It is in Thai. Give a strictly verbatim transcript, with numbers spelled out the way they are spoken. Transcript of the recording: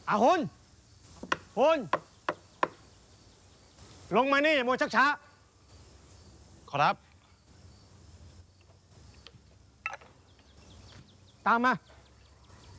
อาหุนหุนลงมานี่อย่ามัวชักช้าครับตามมา